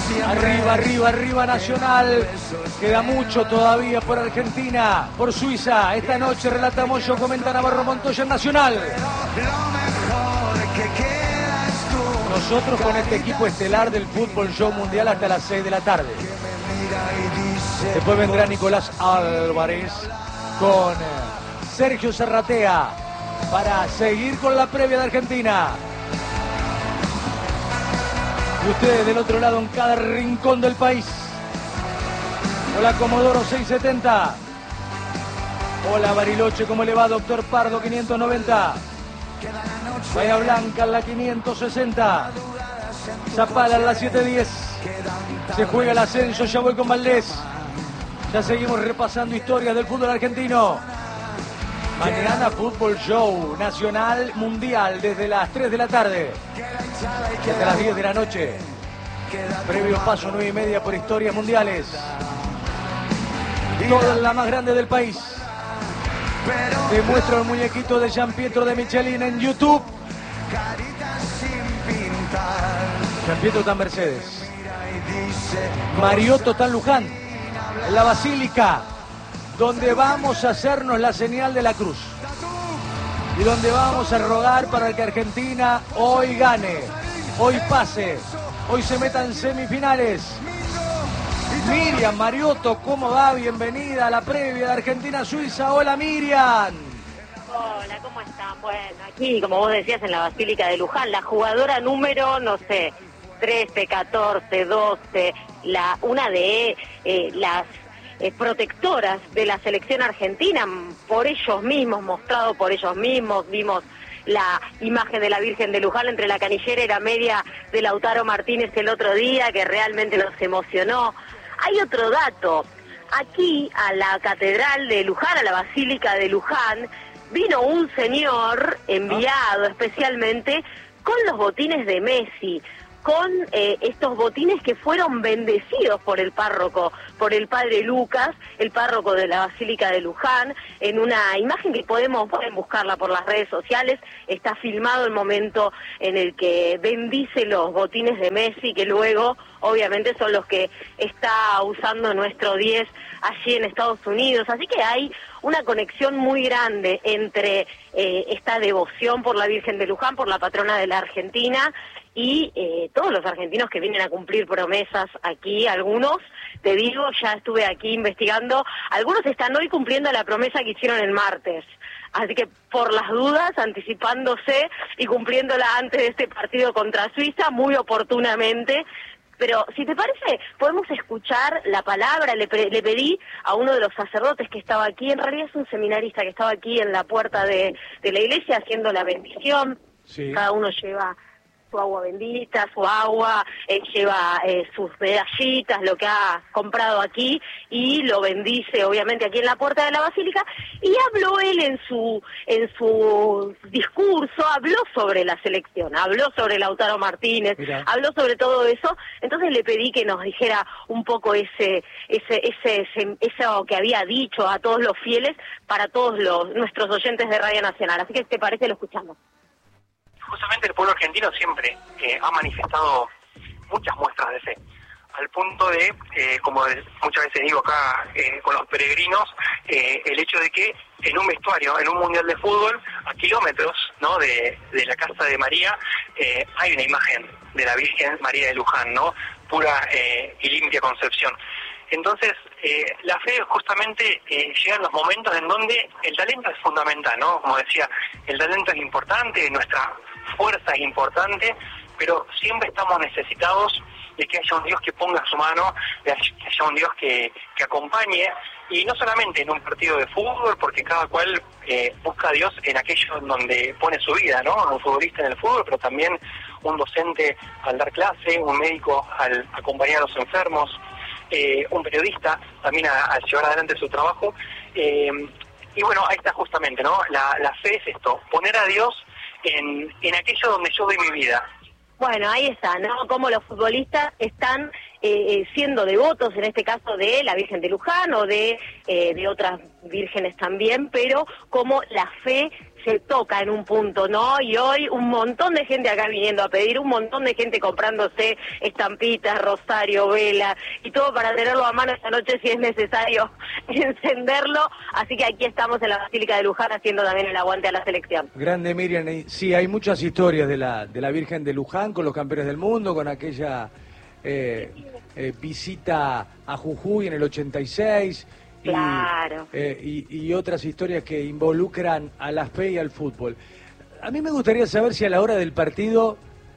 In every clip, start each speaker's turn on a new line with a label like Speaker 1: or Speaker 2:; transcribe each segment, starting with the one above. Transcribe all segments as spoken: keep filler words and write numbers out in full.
Speaker 1: Arriba, arriba, arriba Nacional. Queda mucho todavía por Argentina, por Suiza. Esta noche relatamos yo, comenta Navarro Montoya en Nacional. Nosotros con este equipo estelar del Fútbol Show Mundial hasta las seis de la tarde. Después vendrá Nicolás Álvarez con Sergio Serratea para seguir con la previa de Argentina. Y ustedes del otro lado en cada rincón del país. Hola Comodoro seiscientos setenta. Hola Bariloche, ¿cómo le va Doctor Pardo quinientos noventa? Bahía Blanca en la quinientos sesenta. Zapala en la setecientos diez. Se juega el ascenso, ya voy con Valdés. Ya seguimos repasando historias del fútbol argentino. Mañana Fútbol Show Nacional Mundial desde las tres de la tarde hasta las diez de la noche. Previo paso nueve y media por historias mundiales. Toda la más grande del país. Te muestro el muñequito de Gian Pietro de Michelin en YouTube. Gian Pietro está en Mercedes. Mariotto está en Luján, en la Basílica, donde vamos a hacernos la señal de la cruz. Y donde vamos a rogar para que Argentina hoy gane, hoy pase, hoy se meta en semifinales. Miriam Mariotto, ¿cómo va? Bienvenida a la previa de Argentina-Suiza. Hola Miriam.
Speaker 2: Hola, ¿cómo están? Bueno, aquí, como vos decías, en la Basílica de Luján, la jugadora número, no sé, trece, catorce, doce, la, una de eh, las eh, protectoras de la selección argentina, por ellos mismos, mostrado por ellos mismos. Vimos la imagen de la Virgen de Luján entre la canillera y la media de Lautaro Martínez el otro día, que realmente nos emocionó. Hay otro dato. Aquí, a la Catedral de Luján, a la Basílica de Luján, vino un señor enviado especialmente con los botines de Messi, con eh, estos botines que fueron bendecidos por el párroco, por el padre Lucas, el párroco de la Basílica de Luján, en una imagen que podemos, pueden buscarla por las redes sociales. Está filmado el momento en el que bendice los botines de Messi, que luego obviamente son los que está usando nuestro diez allí en Estados Unidos. Así que hay una conexión muy grande entre eh, esta devoción por la Virgen de Luján, por la patrona de la Argentina, y eh, todos los argentinos que vienen a cumplir promesas aquí. Algunos, te digo, ya estuve aquí investigando, algunos están hoy cumpliendo la promesa que hicieron el martes. Así que por las dudas, anticipándose y cumpliéndola antes de este partido contra Suiza, muy oportunamente. Pero si te parece, podemos escuchar la palabra. Le, le pedí a uno de los sacerdotes que estaba aquí, en realidad es un seminarista que estaba aquí en la puerta de, de la iglesia haciendo la bendición. Sí. Cada uno lleva su agua bendita, su agua, él lleva eh, sus medallitas, lo que ha comprado aquí, y lo bendice obviamente aquí en la puerta de la Basílica. Y habló él en su en su discurso, habló sobre la selección, habló sobre Lautaro Martínez, Mira. habló sobre todo eso. Entonces le pedí que nos dijera un poco ese ese ese, ese eso que había dicho a todos los fieles, para todos los nuestros oyentes de Radio Nacional. Así que, ¿te parece? Lo escuchamos.
Speaker 3: Justamente el pueblo argentino siempre eh, ha manifestado muchas muestras de fe, al punto de, eh, como muchas veces digo acá eh, con los peregrinos, eh, el hecho de que en un vestuario, en un mundial de fútbol, a kilómetros, ¿no?, de, de la casa de María, eh, hay una imagen de la Virgen María de Luján, ¿no?, pura eh, y limpia concepción. Entonces, eh, la fe justamente eh, llega en los momentos en donde el talento es fundamental, ¿no? Como decía, el talento es importante, nuestra fuerza es importante, pero siempre estamos necesitados de que haya un Dios que ponga su mano, de que haya un Dios que, que acompañe, y no solamente en un partido de fútbol, porque cada cual eh, busca a Dios en aquello en donde pone su vida, ¿no? Un futbolista en el fútbol, pero también un docente al dar clase, un médico al acompañar a los enfermos, eh, un periodista también a, a llevar adelante su trabajo. Eh, y bueno, ahí está justamente, ¿no? La, la fe es esto, poner a Dios en, en aquello donde yo doy mi vida.
Speaker 2: Bueno, ahí está, ¿no? Como los futbolistas están eh, siendo devotos, en este caso de la Virgen de Luján o de, eh, de otras vírgenes también, pero como la fe se toca en un punto, ¿no? Y hoy un montón de gente acá viniendo a pedir, un montón de gente comprándose estampitas, rosario, vela y todo para tenerlo a mano esta noche si es necesario encenderlo. Así que aquí estamos en la Basílica de Luján haciendo también el aguante a la selección.
Speaker 1: Grande, Miriam. Sí, hay muchas historias de la, de la Virgen de Luján con los campeones del mundo, con aquella eh, eh, visita a Jujuy en el ochenta y seis.
Speaker 2: Claro.
Speaker 1: Y, eh, y, y otras historias que involucran a la fe y al fútbol. A mí me gustaría saber si a la hora del partido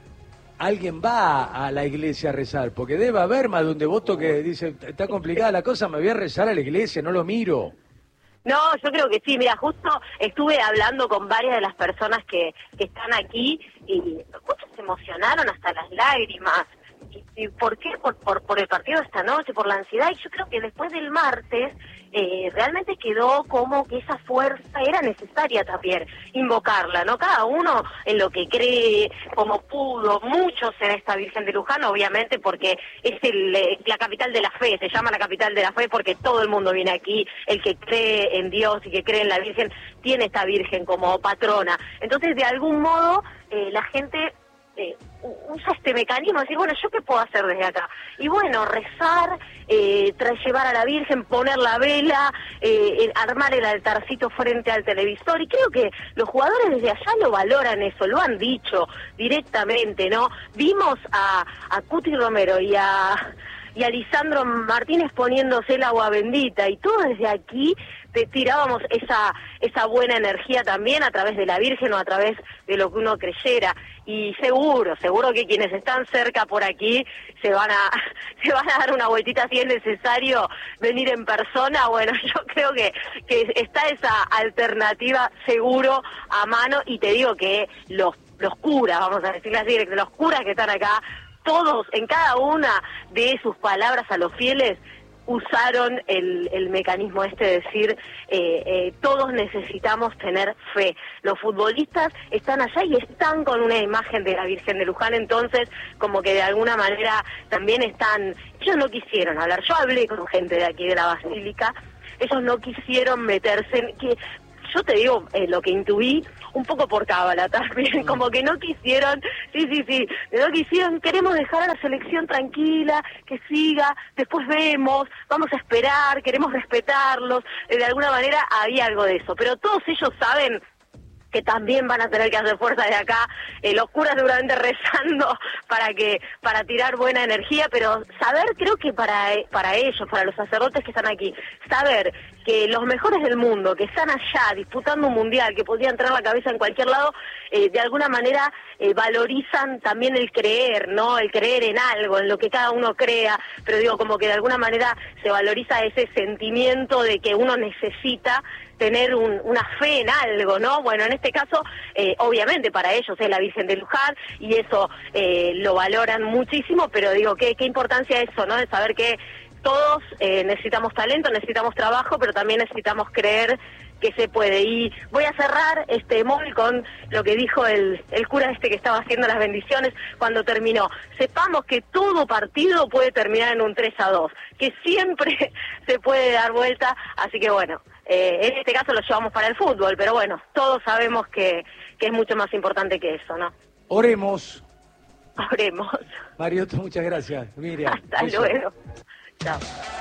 Speaker 1: alguien va a la iglesia a rezar, porque debe haber más de un devoto que dice, está complicada la cosa, me voy a rezar a la iglesia, no lo miro.
Speaker 2: No, yo creo que sí. Mira, justo estuve hablando con varias de las personas que, que están aquí y muchos se emocionaron hasta las lágrimas. ¿Y, y por qué? Por, por, por el partido de esta noche, por la ansiedad. Y yo creo que después del martes eh, realmente quedó como que esa fuerza era necesaria también, invocarla, ¿no? Cada uno en lo que cree, como pudo, muchos en esta Virgen de Luján, obviamente, porque es el, eh, la capital de la fe, se llama la capital de la fe porque todo el mundo viene aquí, el que cree en Dios y que cree en la Virgen, tiene esta Virgen como patrona. Entonces, de algún modo, eh, la gente Eh, usa este mecanismo, decir, bueno, ¿yo qué puedo hacer desde acá? Y bueno, rezar, eh, tras llevar a la Virgen, poner la vela, eh, armar el altarcito frente al televisor, y creo que los jugadores desde allá lo valoran eso, lo han dicho directamente, ¿no? Vimos a, a Cuti Romero y a... y a Lisandro Martínez poniéndose el agua bendita, y todos desde aquí te tirábamos esa esa buena energía también a través de la Virgen o a través de lo que uno creyera, y seguro, seguro que quienes están cerca por aquí se van a se van a dar una vueltita si es necesario venir en persona. Bueno, yo creo que, que está esa alternativa seguro a mano, y te digo que los, los curas, vamos a decirle así, los curas que están acá, todos, en cada una de sus palabras a los fieles, usaron el, el mecanismo este de decir, eh, eh, todos necesitamos tener fe. Los futbolistas están allá y están con una imagen de la Virgen de Luján, entonces como que de alguna manera también están, ellos no quisieron hablar, yo hablé con gente de aquí de la Basílica, ellos no quisieron meterse en... que yo te digo, eh, lo que intuí, un poco por cábala también, como que no quisieron, sí, sí, sí, no quisieron, queremos dejar a la selección tranquila, que siga, después vemos, vamos a esperar, queremos respetarlos, eh, de alguna manera había algo de eso, pero todos ellos saben que también van a tener que hacer fuerza de acá, eh, los curas seguramente rezando para que para tirar buena energía, pero saber, creo que para para ellos, para los sacerdotes que están aquí, saber que los mejores del mundo, que están allá disputando un mundial, que podría entrar la cabeza en cualquier lado, eh, de alguna manera eh, valorizan también el creer, ¿no? El creer en algo, en lo que cada uno crea, pero digo, como que de alguna manera se valoriza ese sentimiento de que uno necesita tener un, una fe en algo, ¿no? Bueno, en este caso, eh, obviamente para ellos es la Virgen de Luján, y eso eh, lo valoran muchísimo, pero digo, ¿qué, qué importancia eso, ¿no? De saber que todos eh, necesitamos talento, necesitamos trabajo, pero también necesitamos creer que se puede. Y voy a cerrar este móvil con lo que dijo el, el cura este que estaba haciendo las bendiciones cuando terminó. Sepamos que todo partido puede terminar en un tres a dos, que siempre se puede dar vuelta, así que bueno, eh, en este caso lo llevamos para el fútbol, pero bueno, todos sabemos que, que es mucho más importante que eso, ¿no?
Speaker 1: Oremos.
Speaker 2: Oremos.
Speaker 1: Mariotto, muchas gracias. Miriam.
Speaker 2: Hasta
Speaker 1: eso.
Speaker 2: luego. Chao.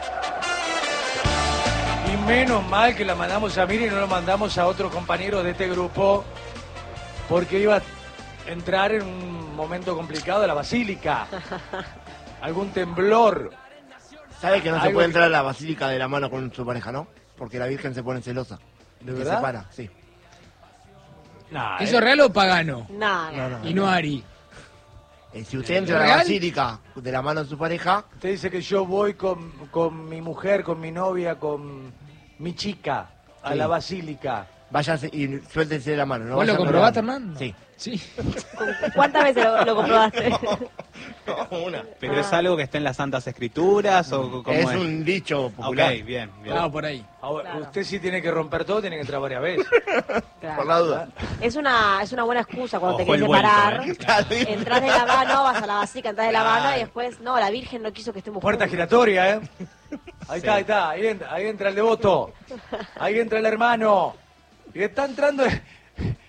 Speaker 1: Y menos mal que la mandamos a Miriam y no lo mandamos a otro compañero de este grupo, porque iba a entrar en un momento complicado de la Basílica. Algún temblor.
Speaker 4: ¿Sabe que no se
Speaker 1: Algo
Speaker 4: puede
Speaker 1: que-
Speaker 4: entrar a la Basílica de la mano con su pareja, no? Porque la Virgen se pone celosa.
Speaker 1: ¿De
Speaker 4: Se
Speaker 1: verdad?
Speaker 4: separa, sí.
Speaker 1: Nah,
Speaker 5: ¿Eso
Speaker 1: eh.
Speaker 5: es real o pagano?
Speaker 6: No,
Speaker 4: No, no.
Speaker 5: Y no Ari.
Speaker 4: Eh, si usted entra a la
Speaker 5: ¿Real?
Speaker 4: Basílica de la mano de su pareja,
Speaker 1: Usted dice que yo voy con, con mi mujer, con mi novia, con mi chica a
Speaker 4: Sí.
Speaker 1: la Basílica.
Speaker 4: váyase y suéltense de la mano. ¿No?
Speaker 5: ¿Vos lo
Speaker 4: vayan
Speaker 5: comprobaste,
Speaker 4: peleando.
Speaker 5: Hernán?
Speaker 4: Sí.
Speaker 5: Sí.
Speaker 6: ¿Cuántas veces lo, lo comprobaste?
Speaker 4: No, una.
Speaker 7: ¿Pero es algo que está en las Santas Escrituras o cómo
Speaker 4: Es
Speaker 7: es?
Speaker 4: un dicho popular.
Speaker 7: Ok, bien, bien.
Speaker 5: Claro, por ahí.
Speaker 1: Ahora,
Speaker 6: Claro.
Speaker 1: usted sí tiene que romper todo, tiene que entrar varias veces.
Speaker 6: Claro.
Speaker 4: Por la duda.
Speaker 6: Es una, es una buena excusa cuando te
Speaker 7: Ojo
Speaker 6: querés
Speaker 7: el vuelto,
Speaker 6: separar.
Speaker 7: ¿eh?
Speaker 4: Claro.
Speaker 6: Entrás de la mano, vas a la basílica, entras de la
Speaker 4: Claro.
Speaker 6: mano y después, no, la Virgen no quiso que estemos
Speaker 1: Puerta
Speaker 6: juntos.
Speaker 1: giratoria, ¿eh? Ahí está, ahí está, ahí entra, ahí entra el devoto. Ahí entra el hermano. Y está entrando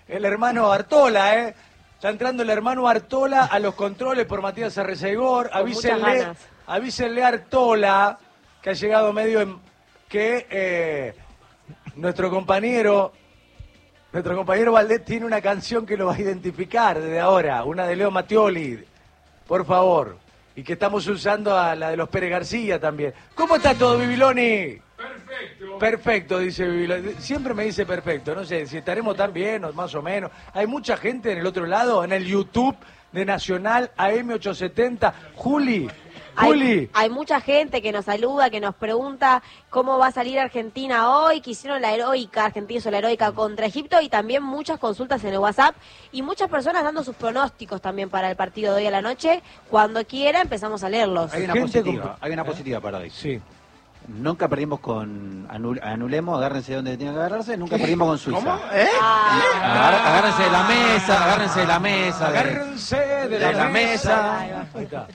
Speaker 1: el hermano Artola, ¿eh? Está entrando el hermano Artola a los controles por Matías Arreceigor.
Speaker 6: Con muchas
Speaker 1: Avísenle,
Speaker 6: ganas.
Speaker 1: avísenle a Artola, que ha llegado medio en... que eh, nuestro compañero... Nuestro compañero Valdés tiene una canción que lo va a identificar desde ahora, una de Leo Mattioli, por favor. Y que estamos usando a la de los Pérez García también. ¿Cómo está todo, Bibiloni?
Speaker 5: Perfecto.
Speaker 1: Perfecto, dice Bibiloni. Siempre me dice perfecto, no sé si estaremos tan bien o más o menos. Hay mucha gente en el otro lado, en el YouTube de Nacional A M ochocientos setenta. Juli, Juli.
Speaker 6: Hay, hay mucha gente que nos saluda, que nos pregunta cómo va a salir Argentina hoy, que hicieron la heroica, Argentina hizo la heroica contra Egipto, y también muchas consultas en el WhatsApp y muchas personas dando sus pronósticos también para el partido de hoy a la noche. Cuando quiera empezamos a leerlos.
Speaker 8: Hay una
Speaker 1: Gente
Speaker 8: positiva,
Speaker 1: con-
Speaker 8: hay una positiva para hoy.
Speaker 1: Sí.
Speaker 8: Nunca perdimos con anul- anulemos, agárrense de donde tienen que agarrarse, nunca perdimos con Suiza.
Speaker 4: ¿Cómo? ¿Eh?
Speaker 6: Ah,
Speaker 8: Agar- agárrense de la mesa, agárrense de la mesa. de-
Speaker 1: Agárrense de,
Speaker 8: de
Speaker 1: la,
Speaker 8: la
Speaker 1: mesa.
Speaker 8: mesa.
Speaker 1: Ahí está.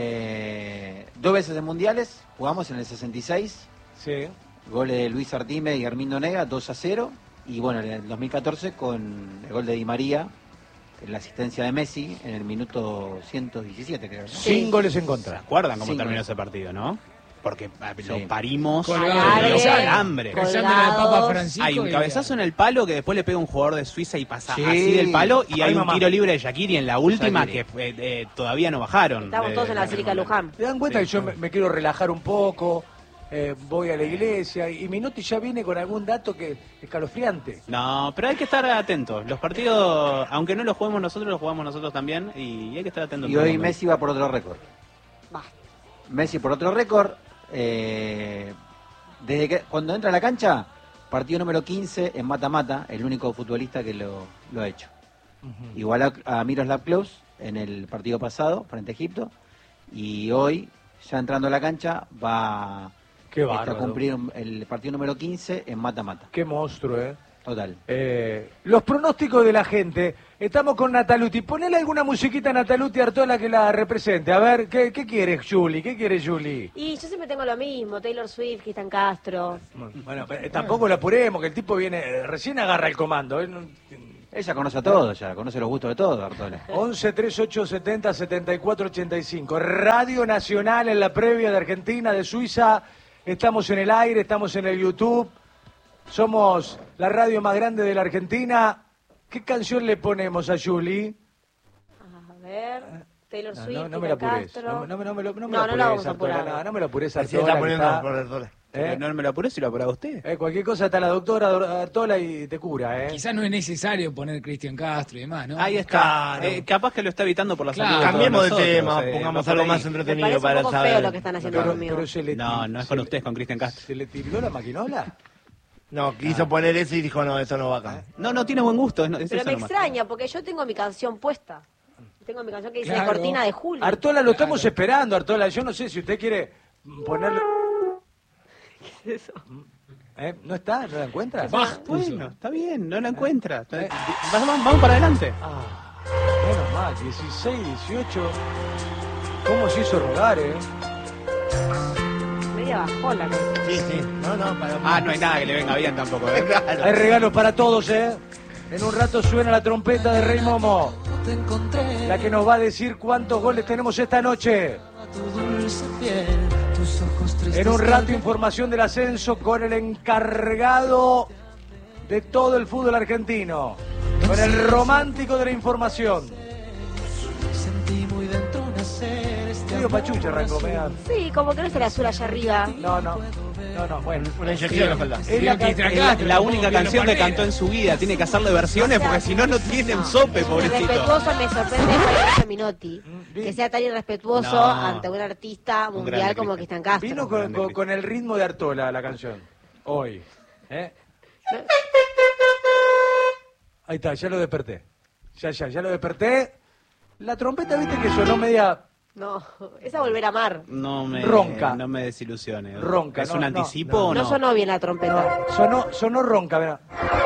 Speaker 8: Eh, dos veces de mundiales, jugamos en el sesenta y seis,
Speaker 1: Sí.
Speaker 8: goles de Luis Artime y Hermindo Nega, dos a cero. Y bueno, en el dos mil catorce con el gol de Di María, la asistencia de Messi en el minuto ciento diecisiete, creo. ¿no?
Speaker 1: Sin goles en contra.
Speaker 7: ¿Se acuerdan cómo
Speaker 8: Sí,
Speaker 7: terminó
Speaker 8: bueno.
Speaker 7: ese partido, no? Porque ah, lo
Speaker 8: Sí.
Speaker 7: parimos
Speaker 5: Colgado.
Speaker 7: de los
Speaker 6: Alargue.
Speaker 7: alambres.
Speaker 6: Colgado.
Speaker 5: Rezándole al Papa Francisco.
Speaker 7: Hay un
Speaker 5: y-
Speaker 7: cabezazo en el palo que después le pega un jugador de Suiza y pasa
Speaker 8: Sí.
Speaker 7: así del palo, y
Speaker 1: Ay,
Speaker 7: hay un
Speaker 1: mamá.
Speaker 7: tiro libre de Shaqiri en la última
Speaker 8: Shaqiri.
Speaker 7: que fue, eh, todavía no bajaron.
Speaker 6: estamos
Speaker 7: de-
Speaker 6: todos en la
Speaker 7: de-
Speaker 6: Basílica de Luján.
Speaker 1: ¿Te dan cuenta
Speaker 7: Sí.
Speaker 1: que yo me, me quiero relajar un poco? Eh, voy a la iglesia y Minotti ya viene con algún dato que escalofriante.
Speaker 7: No, pero hay que estar atentos. Los partidos, aunque no los juguemos nosotros, los jugamos nosotros también, y hay que estar atentos.
Speaker 8: Y
Speaker 7: en todo
Speaker 8: hoy
Speaker 7: momento.
Speaker 8: Messi va por otro récord.
Speaker 6: Va.
Speaker 8: Messi por otro récord. eh, desde que cuando entra a la cancha, partido número quince en mata-mata, el único futbolista que lo, lo ha hecho. Igual a, a Miroslav Klose en el partido pasado frente a Egipto, y hoy, ya entrando a la cancha, va
Speaker 1: Qué
Speaker 8: este, a
Speaker 1: bárbaro.
Speaker 8: cumplir el partido número quince en mata-mata.
Speaker 1: Qué monstruo, ¿eh?
Speaker 8: Total.
Speaker 1: Eh, los pronósticos de la gente. Estamos con Nataluti. Ponele alguna musiquita a Nataluti Artola que la represente. A ver, ¿qué, qué quieres, Juli? ¿Qué quiere Juli?
Speaker 6: Y yo siempre tengo lo mismo, Taylor Swift, Cristian Castro.
Speaker 1: Bueno, pero tampoco lo apuremos, que el tipo viene, eh, recién agarra el comando. ¿eh? No-
Speaker 8: Ella conoce a todos, ya conoce los gustos de todos, Artola.
Speaker 1: once treinta y ocho setenta setenta y cuatro ochenta y cinco. Radio Nacional en la previa de Argentina, de Suiza. Estamos en el aire, estamos en el YouTube. Somos la radio más grande de la Argentina. ¿Qué canción le ponemos a Juli?
Speaker 6: A ver, Taylor
Speaker 1: No,
Speaker 6: Swift,
Speaker 1: no, no me lo
Speaker 6: Cristian
Speaker 1: apures.
Speaker 6: Castro.
Speaker 1: No, no, me- no me lo, no me
Speaker 6: No,
Speaker 1: lo
Speaker 6: no lo
Speaker 1: apures,
Speaker 6: vamos a
Speaker 1: Artola,
Speaker 6: apurar.
Speaker 1: no, no me lo apures,
Speaker 4: Así
Speaker 1: Artola,
Speaker 4: está
Speaker 1: que
Speaker 4: poniendo
Speaker 1: está-
Speaker 4: por Artola.
Speaker 1: ¿eh?
Speaker 7: No, no me lo apuré si lo apuraba usted.
Speaker 1: Eh, cualquier cosa está la doctora Artola y te cura, ¿eh?
Speaker 5: Quizás no es necesario poner Cristian Castro y demás, ¿no?
Speaker 7: Ahí está.
Speaker 1: Claro.
Speaker 7: Eh, capaz que lo está evitando por la
Speaker 5: Claro.
Speaker 7: salud. de todos
Speaker 4: Cambiemos de
Speaker 7: nosotros,
Speaker 4: tema,
Speaker 7: eh,
Speaker 4: pongamos
Speaker 7: va por
Speaker 4: algo
Speaker 7: ahí.
Speaker 4: más
Speaker 6: Me
Speaker 4: entretenido
Speaker 6: parece
Speaker 4: para
Speaker 6: un poco
Speaker 4: saber.
Speaker 6: feo lo que están haciendo
Speaker 1: Pero,
Speaker 6: conmigo.
Speaker 1: pero se le,
Speaker 7: No, no es
Speaker 1: se
Speaker 7: con
Speaker 1: le-
Speaker 7: usted, es con Cristian Castro.
Speaker 1: ¿Se le tiró la maquinola?
Speaker 4: No, quiso poner eso y dijo, no, eso no va acá.
Speaker 7: No, no tiene buen gusto. Es, es
Speaker 6: Pero
Speaker 7: eso
Speaker 6: me
Speaker 7: nomás.
Speaker 6: extraña, porque yo tengo mi canción puesta. Tengo mi canción que dice
Speaker 5: Claro.
Speaker 6: Cortina de Julio.
Speaker 1: Artola, lo estamos esperando, Artola. Yo no sé si usted quiere ponerle...
Speaker 6: ¿Qué es eso?
Speaker 1: ¿Eh? ¿No está? ¿No la encuentra?
Speaker 5: Bach puso.
Speaker 7: Bueno, está bien, no la encuentra.
Speaker 1: Eh.
Speaker 7: Vamos, vamos para adelante.
Speaker 1: Ah, menos mal, dieciséis, dieciocho. ¿Cómo se hizo rogar, eh?
Speaker 6: Media bajona. ¿no?
Speaker 4: Sí, sí. No, no, para
Speaker 7: Ah, no hay nada que le venga bien tampoco, ¿eh?
Speaker 1: Hay regalos para todos, ¿eh? En un rato suena la trompeta de Rey Momo, la que nos va a decir cuántos goles tenemos esta noche. En un rato información del ascenso con el encargado de todo el fútbol argentino, con el romántico de la información. Medio pachucha arrancó, me da-
Speaker 6: Sí, como que no es el azul allá arriba.
Speaker 1: No, no, no, no, bueno.
Speaker 4: una inyección le falta.
Speaker 1: Es
Speaker 5: Digo,
Speaker 1: la, ca-
Speaker 5: Cristian
Speaker 7: Es la,
Speaker 5: Castro,
Speaker 7: la
Speaker 5: tampoco
Speaker 7: única
Speaker 5: viene
Speaker 7: canción que
Speaker 5: Palmera.
Speaker 7: cantó en su vida. Tiene que hacerle versiones porque si no, no tiene un sope, pobrecito.
Speaker 6: Irrespetuoso, me sorprende Javier Minotti.
Speaker 1: bien.
Speaker 6: Que sea tan irrespetuoso
Speaker 7: No.
Speaker 6: ante un artista
Speaker 7: Un
Speaker 6: mundial
Speaker 7: grande
Speaker 6: como
Speaker 7: Cristian.
Speaker 6: Cristian Castro.
Speaker 1: Vino con, con- con el ritmo de Artola la canción. Hoy. ¿eh? Ahí está, ya lo desperté. Ya, ya, ya lo desperté. La trompeta, viste que sonó media
Speaker 6: No, esa volver a amar.
Speaker 7: No me,
Speaker 1: Ronca.
Speaker 7: No me desilusione.
Speaker 1: Ronca,
Speaker 7: ¿Es
Speaker 1: no,
Speaker 7: un
Speaker 1: no,
Speaker 7: anticipo
Speaker 1: no.
Speaker 7: o no?
Speaker 6: No sonó bien la trompeta.
Speaker 1: No, sonó, sonó ronca, mirá.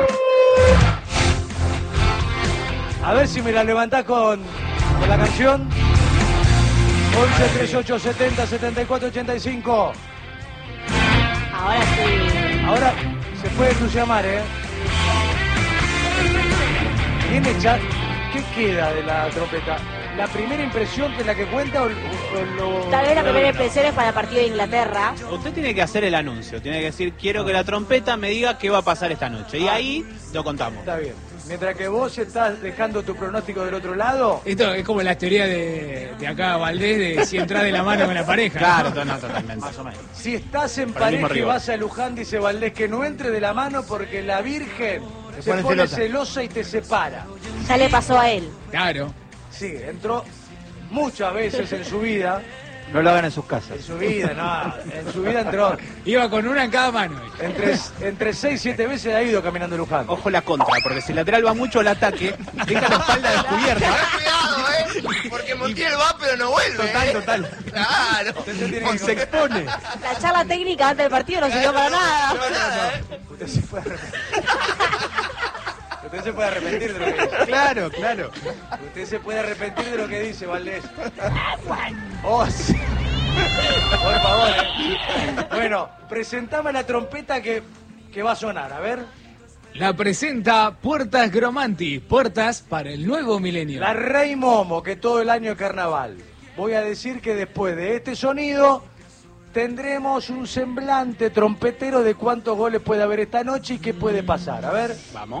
Speaker 1: A ver si me la levantás con, con la canción. once treinta y ocho setenta setenta y cuatro ochenta y cinco.
Speaker 6: Ahora sí.
Speaker 1: Ahora se puede entusiasmar, ¿eh? ¿Tiene cha- ¿Qué queda de la trompeta? ¿La primera impresión que es la que cuenta o, o- o lo...?
Speaker 6: Tal vez la primera impresión es para el partido de Inglaterra.
Speaker 7: Usted tiene que hacer el anuncio, tiene que decir, quiero que la trompeta me diga qué va a pasar esta noche. Y ahí lo contamos.
Speaker 1: Está bien. Mientras que vos estás dejando tu pronóstico del otro lado...
Speaker 5: Esto es como la teoría de, de acá Valdés de si entras de la mano con la pareja.
Speaker 7: Claro,
Speaker 5: ¿no?
Speaker 7: no, totalmente.
Speaker 8: Más o menos.
Speaker 1: Si estás en
Speaker 7: Para el mismo
Speaker 1: pareja y
Speaker 7: rival.
Speaker 1: vas a Luján, dice Valdés, que no entre de la mano porque la Virgen
Speaker 4: Se
Speaker 1: se
Speaker 4: pone
Speaker 1: pone
Speaker 4: celosa.
Speaker 1: celosa y te separa.
Speaker 6: Ya le pasó a él.
Speaker 5: Claro.
Speaker 1: Sí, entró muchas veces en su vida,
Speaker 8: No lo hagan en sus casas.
Speaker 1: en su vida, no, en su vida entró
Speaker 5: Iba con una en cada mano.
Speaker 1: entre, entre seis y siete veces ha ido caminando Luján.
Speaker 7: Ojo la contra, porque si el lateral va mucho al ataque, deja la espalda descubierta.
Speaker 4: Cuidado, ¿eh? Porque Montiel va, pero no vuelve.
Speaker 7: Total,
Speaker 4: ¿eh?
Speaker 7: total.
Speaker 4: Claro.
Speaker 1: Usted tiene que
Speaker 7: Se expone.
Speaker 6: La charla técnica antes del partido no sirvió para nada.
Speaker 4: No, nada, ¿eh?
Speaker 1: Usted se puede arrepentir. Usted se puede arrepentir de lo que dice.
Speaker 7: Claro, claro.
Speaker 1: Usted se puede arrepentir de lo que dice, Valdés. Oh, sí. Por favor. eh. Bueno, presentame la trompeta que, que va a sonar, a ver.
Speaker 5: La presenta Puertas Gromanti, puertas para el nuevo milenio.
Speaker 1: La Rey Momo, que todo el año es carnaval. Voy a decir que después de este sonido tendremos un semblante trompetero de cuántos goles puede haber esta noche y qué puede pasar. A ver.
Speaker 7: Vamos,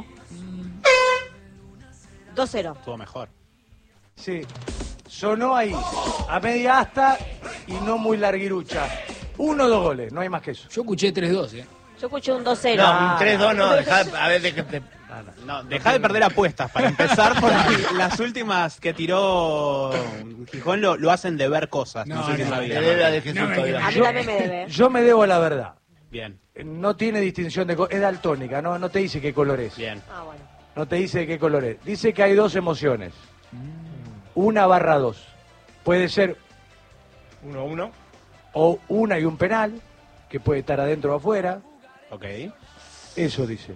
Speaker 6: dos cero.
Speaker 7: estuvo mejor.
Speaker 1: Sí, sonó ahí, a media asta y no muy larguirucha. Uno o dos goles, no hay más que eso.
Speaker 5: Yo escuché tres dos, ¿eh?
Speaker 6: Yo escuché un dos cero.
Speaker 4: No, un tres dos no, dejá, a ver, de que te...
Speaker 7: No, deja de perder apuestas para empezar, porque las últimas que tiró Gijón lo, lo hacen de ver cosas. No,
Speaker 5: No,
Speaker 7: sé si
Speaker 5: no,
Speaker 7: sabía.
Speaker 4: Te debe a de Jesús
Speaker 5: No me
Speaker 4: todavía.
Speaker 6: A mí también me debe.
Speaker 1: Yo me debo a la verdad.
Speaker 7: Bien,
Speaker 1: No tiene distinción de color, es daltónica, no, no te dice qué color es.
Speaker 7: bien.
Speaker 6: Ah, bueno.
Speaker 1: No te dice de qué color es. Dice que hay dos emociones. Una barra dos. Puede ser
Speaker 4: Uno a uno.
Speaker 1: o una y un penal, que puede estar adentro o afuera.
Speaker 7: Ok.
Speaker 1: Eso dice.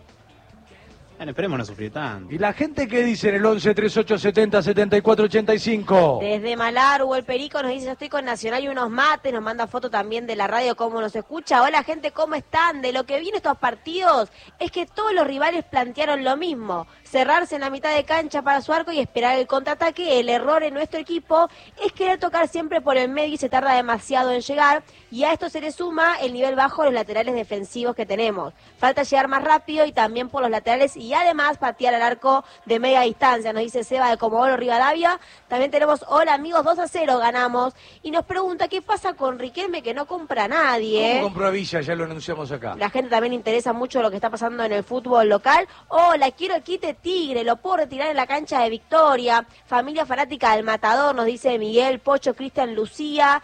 Speaker 7: Bueno, esperemos no sufrir tanto.
Speaker 1: ¿Y la gente qué dice en el once, treinta y ocho, setenta, setenta y cuatro, ochenta y cinco?
Speaker 6: Desde Malar, Hugo el Perico nos dice, yo estoy con Nacional y unos mates, nos manda foto también de la radio, cómo nos escucha. Hola gente, ¿cómo están? De lo que vino estos partidos es que todos los rivales plantearon lo mismo, cerrarse en la mitad de cancha para su arco y esperar el contraataque. El error en nuestro equipo es querer tocar siempre por el medio y se tarda demasiado en llegar, y a esto se le suma el nivel bajo de los laterales defensivos que tenemos. Falta llegar más rápido y también por los laterales y además patear al arco de media distancia, nos dice Seba de Comodoro Rivadavia. También tenemos, hola amigos, dos a cero ganamos, y nos pregunta qué pasa con Riquelme, que no compra a nadie.
Speaker 1: ¿Cómo compró a Villa? Ya lo anunciamos acá.
Speaker 6: La gente también interesa mucho lo que está pasando en el fútbol local. Hola, quiero el kit de Tigre, lo puedo retirar en la cancha de Victoria. Familia fanática del Matador, nos dice Miguel, Pocho, Cristian, Lucía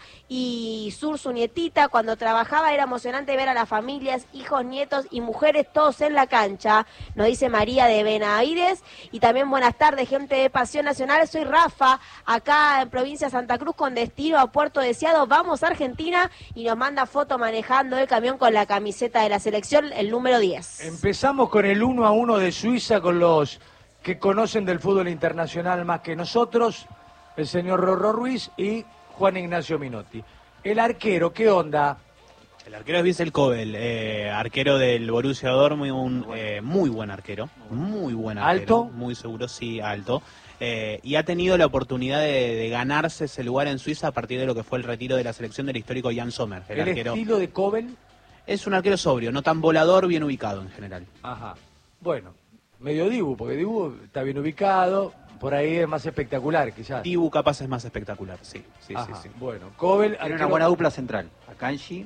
Speaker 6: y Sur, su nietita. Cuando trabajaba era emocionante ver a las familias, hijos, nietos y mujeres todos en la cancha, nos dice María de Benavides. Y también buenas tardes, gente de Pasión Nacional, soy Rafa, acá en provincia de Santa Cruz con destino a Puerto Deseado, vamos a Argentina, y nos manda foto manejando el camión con la camiseta de la selección, el número diez.
Speaker 1: Empezamos con el uno a uno de Suiza con los que conocen del fútbol internacional más que nosotros, el señor Rorro Ruiz y Juan Ignacio Minotti. El arquero, ¿qué onda?
Speaker 7: El arquero es Wiesel Kobel, eh, arquero del Borussia Dortmund, un eh, muy buen arquero, muy buen arquero.
Speaker 1: ¿Alto?
Speaker 7: Muy seguro, sí, alto. Eh, y ha tenido la oportunidad de, de ganarse ese lugar en Suiza a partir de lo que fue el retiro de la selección del histórico Jan Sommer. El,
Speaker 1: El
Speaker 7: arquero
Speaker 1: estilo de Kobel.
Speaker 7: es un arquero sobrio, no tan volador, bien ubicado en general.
Speaker 1: Ajá. Bueno, medio Dibu, porque Dibu está bien ubicado, por ahí es más espectacular quizás.
Speaker 7: Dibu capaz es más espectacular, sí, sí,
Speaker 1: Ajá.
Speaker 7: sí, sí.
Speaker 1: Bueno, Kobel...
Speaker 8: Tiene una
Speaker 1: arquero-
Speaker 8: buena dupla central. Akanji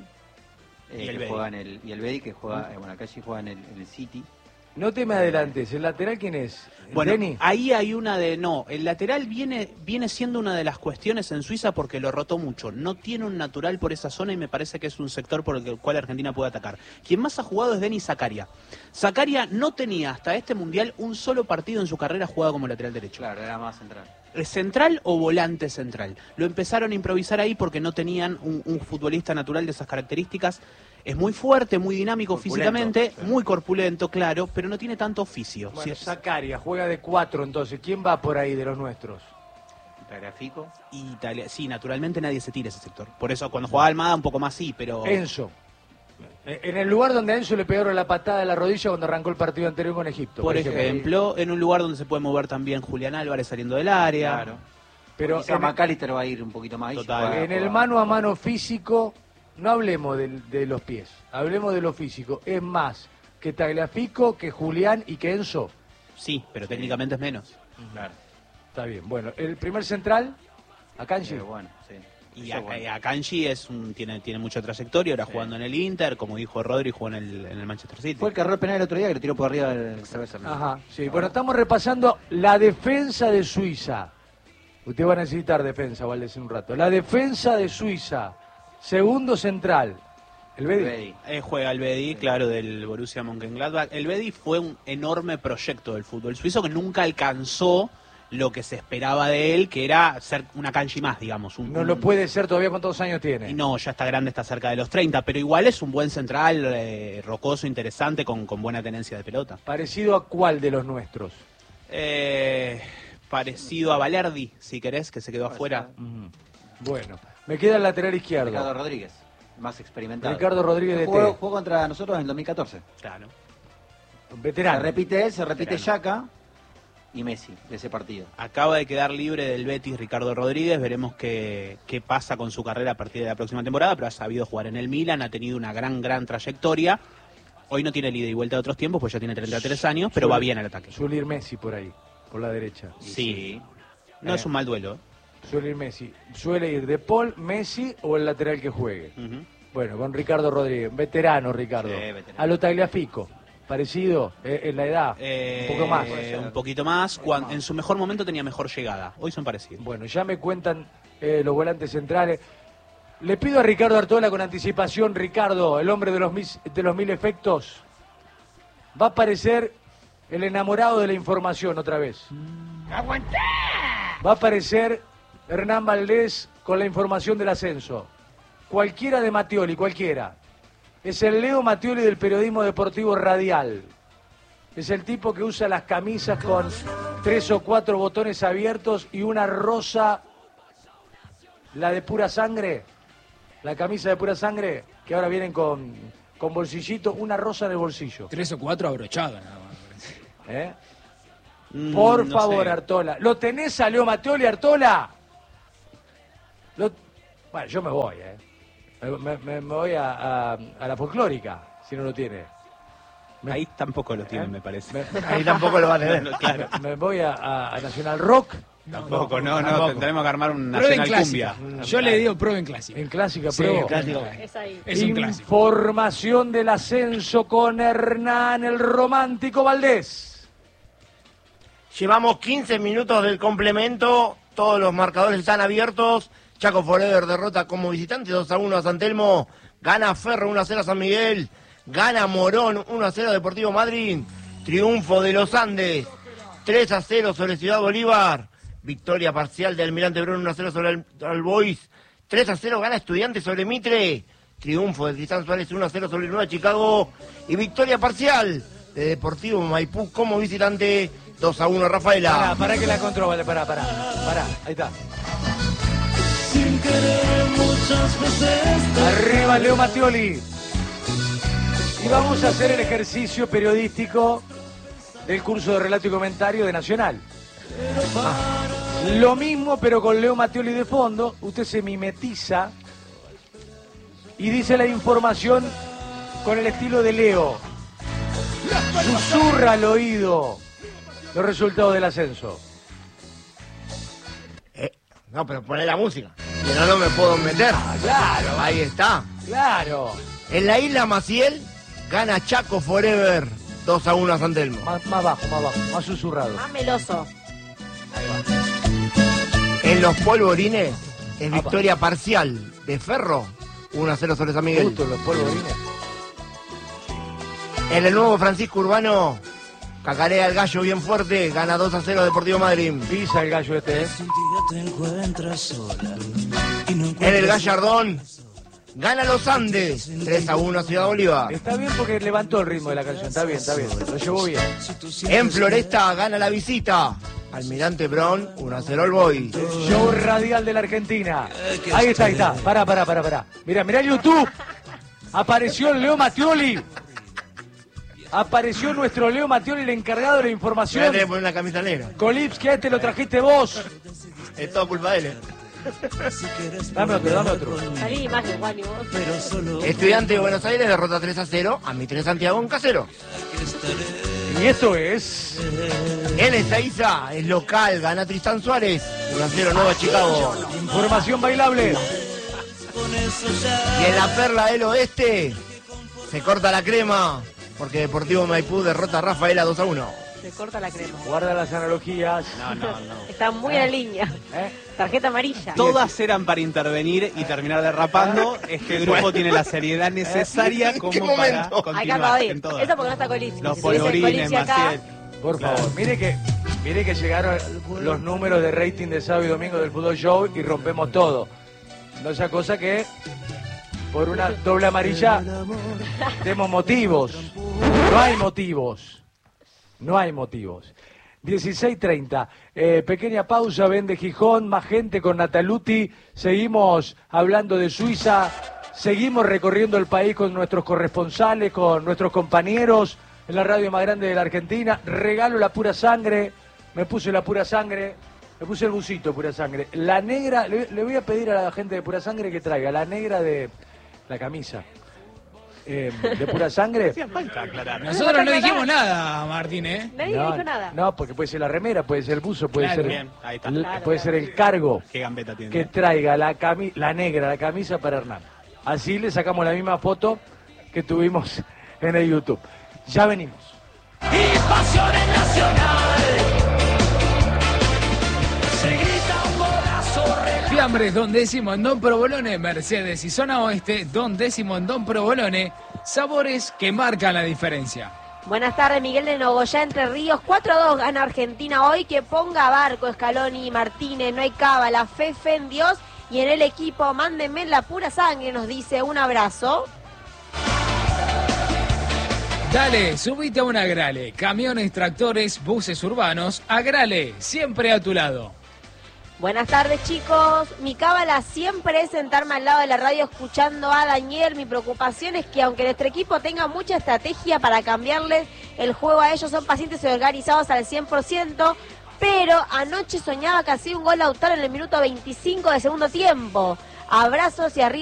Speaker 8: eh,
Speaker 7: Y el
Speaker 8: que
Speaker 7: Bedi.
Speaker 8: juega en el, y el Bedi que juega, eh, bueno, Akanji juega en el, en el City.
Speaker 1: No te me adelantes, ¿el lateral quién es? ¿El
Speaker 7: Bueno,
Speaker 1: Denny?
Speaker 7: ahí hay una de... No, el lateral viene viene siendo una de las cuestiones en Suiza porque lo rotó mucho. No tiene un natural por esa zona y me parece que es un sector por el cual Argentina puede atacar. Quien más ha jugado es Denis Zakaria. Zakaria no tenía hasta este Mundial un solo partido en su carrera jugado como lateral derecho.
Speaker 8: Claro, era más central.
Speaker 7: ¿Es central o volante central? Lo empezaron a improvisar ahí porque no tenían un, un futbolista natural de esas características. Es muy fuerte, muy dinámico
Speaker 8: Corpulento,
Speaker 7: físicamente,
Speaker 8: sí.
Speaker 7: muy corpulento, claro, pero no tiene tanto oficio.
Speaker 1: Bueno,
Speaker 7: Sí,
Speaker 1: Zakaria juega de cuatro, entonces, ¿quién va por ahí de los nuestros?
Speaker 8: Tagliafico.
Speaker 7: Italia, sí, naturalmente nadie se tira ese sector. Por eso cuando jugaba Almada un poco más sí, pero...
Speaker 1: Enzo. En el lugar donde a Enzo le pegaron la patada de la rodilla cuando arrancó el partido anterior con Egipto.
Speaker 7: Por, por ejemplo, ejemplo, en un lugar donde se puede mover también Julián Álvarez saliendo del área.
Speaker 8: Claro.
Speaker 1: Pero
Speaker 8: quizá McAllister va a ir un poquito más.
Speaker 1: Total, en el mano a mano físico, no hablemos de, de los pies, hablemos de lo físico. Es más que Tagliafico, que Julián y que Enzo.
Speaker 7: Sí, pero técnicamente es menos.
Speaker 8: Claro.
Speaker 1: Está bien. Bueno, el primer central, Akanji.
Speaker 8: Eh, bueno, sí.
Speaker 7: Y Akanji es un, tiene, tiene mucha trayectoria, ahora sí. Jugando en el Inter, como dijo Rodri, jugó en el, en el Manchester City.
Speaker 8: Fue el que agarró el penal el otro día que lo tiró por arriba del cabeza.
Speaker 1: Ajá, sí. Bueno, estamos repasando la defensa de Suiza. Usted va a necesitar defensa, Valdés, en un rato. La defensa de Suiza, segundo central, el Bedi.
Speaker 7: Eh, juega el Bedi, sí. Claro, del Borussia Mönchengladbach. El Bedi fue un enorme proyecto del fútbol suizo que nunca alcanzó lo que se esperaba de él, que era ser una Akanji más, digamos. Un,
Speaker 1: no lo puede ser todavía. ¿Cuántos años tiene?
Speaker 7: Y no, ya está grande, está cerca de los treinta, pero igual es un buen central, eh, rocoso, interesante, con, con buena tenencia de pelota.
Speaker 1: ¿Parecido a cuál de los nuestros?
Speaker 7: Eh, parecido a Balerdi, si querés, que se quedó afuera.
Speaker 1: Uh-huh. Bueno, me queda el lateral izquierdo.
Speaker 8: Ricardo Rodríguez, más experimentado.
Speaker 1: Ricardo Rodríguez de
Speaker 8: jugó, jugó contra nosotros en el dos mil catorce.
Speaker 7: Claro.
Speaker 1: Veterano.
Speaker 8: Se repite él, se repite Xhaka y Messi de ese partido.
Speaker 7: Acaba de quedar libre del Betis Ricardo Rodríguez, veremos qué, qué pasa con su carrera a partir de la próxima temporada, pero ha sabido jugar en el Milan, ha tenido una gran, gran trayectoria. Hoy no tiene el ida y vuelta de otros tiempos, pues ya tiene treinta y tres años, pero suele, va bien al ataque.
Speaker 1: Suele ir Messi por ahí, por la derecha.
Speaker 7: Sí, no eh. es un mal duelo.
Speaker 1: Suele ir Messi. Suele ir De Paul, Messi o el lateral que juegue. Uh-huh. Bueno, con Ricardo Rodríguez, veterano Ricardo. Sí, veterano. A lo Tagliafico. Parecido eh, en la edad,
Speaker 7: eh,
Speaker 1: un poco más.
Speaker 7: Eh, un poquito más, cuando, en su mejor momento tenía mejor llegada, hoy son parecidos.
Speaker 1: Bueno, ya me cuentan eh, los volantes centrales. Le pido a Ricardo Artola con anticipación, Ricardo, el hombre de los, mis, de los mil efectos, va a aparecer el enamorado de la información otra vez.
Speaker 9: ¡Aguantá!
Speaker 1: Va a aparecer Hernán Valdés con la información del ascenso. Cualquiera de Mattioli, cualquiera. Es el Leo Mattioli del periodismo deportivo radial. Es el tipo que usa las camisas con tres o cuatro botones abiertos y una rosa, la de pura sangre, la camisa de pura sangre, que ahora vienen con, con bolsillito, una rosa en el bolsillo.
Speaker 5: Tres o cuatro abrochadas nada más.
Speaker 1: ¿Eh? Mm, Por no favor, sé. Artola. ¿Lo tenés a Leo Mattioli, Artola? Lo... Bueno, yo me voy, ¿eh? Me, me, me voy a, a, a la folclórica, si no lo tiene.
Speaker 7: Me... Ahí tampoco lo tiene, ¿Eh? me parece.
Speaker 1: Me... Ahí tampoco lo va a tener. Claro. Me, me voy a, a, a Nacional Rock.
Speaker 7: Tampoco, no, no, no tendremos que armar un Nacional Cumbia.
Speaker 5: Yo le digo prueba en clásica.
Speaker 1: En clásica,
Speaker 5: sí,
Speaker 1: prueba.
Speaker 5: Clásica.
Speaker 6: Es ahí.
Speaker 5: Es un clásico.
Speaker 1: Información del ascenso con Hernán, el romántico Valdés.
Speaker 4: Llevamos quince minutos del complemento, todos los marcadores están abiertos. Chaco Forever derrota como visitante dos a uno a San Telmo, gana Ferro uno a cero a San Miguel, gana Morón uno a cero a Deportivo Madrid, triunfo de los Andes tres a cero sobre Ciudad Bolívar, victoria parcial de Almirante Brown uno a cero sobre el, el Boys, tres a cero gana Estudiantes sobre Mitre, triunfo de Tristán Suárez uno a cero sobre el Nueva Chicago y victoria parcial de Deportivo Maipú como visitante dos a uno Rafaela.
Speaker 1: Pará, pará que la controle, pará, pará, pará, ahí está.
Speaker 9: Sin querer muchas veces.
Speaker 1: Arriba Leo Mattioli. Y vamos a hacer el ejercicio periodístico del curso de relato y comentario de Nacional. Ah, lo mismo pero con Leo Mattioli de fondo. Usted se mimetiza y dice la información con el estilo de Leo. Susurra al oído los resultados del ascenso.
Speaker 4: No, pero poné la música, que no, no me puedo meter.
Speaker 1: Ah, claro.
Speaker 4: Ahí está.
Speaker 1: Claro.
Speaker 4: En la isla Maciel, gana Chaco Forever dos a uno a San Telmo.
Speaker 1: Más, más bajo, más bajo, más susurrado.
Speaker 6: Más meloso.
Speaker 1: Ahí va.
Speaker 4: En los polvorines, es victoria parcial de Ferro, uno a cero sobre San Miguel.
Speaker 1: Justo en los polvorines.
Speaker 4: En el nuevo Francisco Urbano, cacarea el gallo bien fuerte, gana dos a cero Deportivo Madrid.
Speaker 1: Pisa el gallo este, ¿eh?
Speaker 4: En el Gallardón, gana Los Andes, tres a uno a Ciudad Bolívar.
Speaker 1: Está bien porque levantó el ritmo de la canción, está bien, está bien, lo llevó bien.
Speaker 4: En Floresta, gana La Visita, Almirante Brown, uno a cero al Boy.
Speaker 1: Show radial de la Argentina. Ahí está, ahí está, pará, pará, pará, pará. Mirá, mirá YouTube. Apareció el Leo Mattioli. Apareció nuestro Leo Mattioli, el encargado de la información.
Speaker 4: Voy a poner una camisa negra.
Speaker 1: Kolipski, a este lo trajiste vos.
Speaker 4: Es todo culpa de él.
Speaker 1: Dame otro, dame otro.
Speaker 6: Salí imagen, Juan, y vos.
Speaker 4: Estudiante de Buenos Aires derrota tres a cero a Mitre Santiago en Casero.
Speaker 1: Y esto es...
Speaker 4: En Ezeiza es local, gana Tristán Suárez. uno a cero Nueva Chicago.
Speaker 1: Información bailable.
Speaker 4: Y en la Perla del Oeste se corta la crema porque Deportivo Maipú derrota a Rafaela dos a uno.
Speaker 6: Se corta la crema.
Speaker 1: Guarda las analogías.
Speaker 7: No, no, no.
Speaker 6: Está muy en la línea.
Speaker 1: ¿Eh?
Speaker 6: Tarjeta amarilla.
Speaker 7: Todas eran para intervenir y terminar derrapando. Este grupo tiene la seriedad necesaria
Speaker 4: ¿En qué
Speaker 7: como para
Speaker 4: momento?
Speaker 6: Acá
Speaker 7: continuar
Speaker 6: va a ir.
Speaker 7: en todas.
Speaker 6: Eso porque no está Kolipski.
Speaker 7: Los
Speaker 6: Si tuviese
Speaker 7: polvorines,
Speaker 6: Kolipski acá,
Speaker 7: Maciel.
Speaker 1: Por favor, mire que, mire que llegaron los números de rating de sábado y domingo del Fútbol Show y rompemos todo. No sea cosa que por una doble amarilla demos motivos. No hay motivos. No hay motivos. dieciséis treinta. Eh, pequeña pausa, vende Gijón, más gente con Nataluti. Seguimos hablando de Suiza. Seguimos recorriendo el país con nuestros corresponsales, con nuestros compañeros en la radio más grande de la Argentina. Regalo la pura sangre. Me puse la pura sangre. Me puse el busito de pura sangre. La negra, le, le voy a pedir a la gente de pura sangre que traiga la negra de la camisa. Eh, de pura sangre.
Speaker 7: Hacía falta aclarar.
Speaker 5: Nosotros no dijimos nada, Martín, ¿eh?
Speaker 6: nadie
Speaker 1: no,
Speaker 6: dijo nada.
Speaker 1: No, porque puede ser la remera, puede ser el buzo, puede
Speaker 5: Claro,
Speaker 1: ser
Speaker 7: bien, ahí está.
Speaker 1: l-
Speaker 6: Claro,
Speaker 1: puede
Speaker 6: claro.
Speaker 1: ser el cargo
Speaker 7: Qué gambeta tiene.
Speaker 1: que traiga la cami la negra, la camisa para Hernán. Así le sacamos la misma foto que tuvimos en el YouTube. Ya venimos.
Speaker 9: Y Pasiones Nacional. Se grita un golazo.
Speaker 5: Fiambres, Don Décimo en Don Provolone, Mercedes y Zona Oeste, Don Décimo en Don Provolone, sabores que marcan la diferencia.
Speaker 6: Buenas tardes, Miguel de Nogoyá, Entre Ríos. cuatro a dos gana Argentina hoy. Que ponga Barco, Scaloni y Martínez. No hay cábala, fe, fe en Dios y en el equipo. Mándenme la pura sangre, nos dice. Un abrazo.
Speaker 5: Dale, subite a un Agrale. Camiones, tractores, buses urbanos. Agrale, siempre a tu lado.
Speaker 6: Buenas tardes, chicos. Mi cábala siempre es sentarme al lado de la radio escuchando a Daniel. Mi preocupación es que aunque nuestro equipo tenga mucha estrategia para cambiarles el juego a ellos, son pacientes y organizados al cien por ciento. Pero anoche soñaba que hacía un gol Lautaro en el minuto veinticinco de segundo tiempo. Abrazos y arriba.